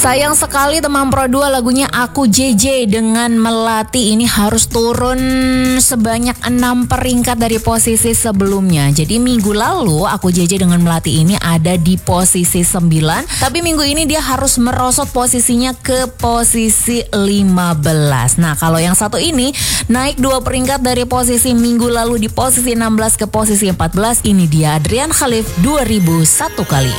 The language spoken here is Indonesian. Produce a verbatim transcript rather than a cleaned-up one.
Sayang sekali teman Pro dua lagunya Aku J J dengan Melati ini harus turun sebanyak enam peringkat dari posisi sebelumnya. Jadi minggu lalu Aku J J dengan Melati ini ada di posisi sembilan, tapi minggu ini dia harus merosot posisinya ke posisi lima belas. Nah, kalau yang satu ini naik dua peringkat dari posisi minggu lalu di posisi enam belas ke posisi empat belas, ini dia Adrian Khalif dua ribu satu kali.